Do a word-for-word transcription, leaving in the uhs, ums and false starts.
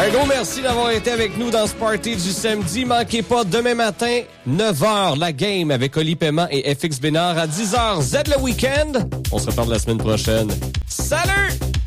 Un gros merci d'avoir été avec nous dans ce party du samedi. Manquez pas, demain matin, neuf heures, la game avec Oli Paiement et F X Bénard. À dix heures, Z le week-end. On se reparle la semaine prochaine. Salut!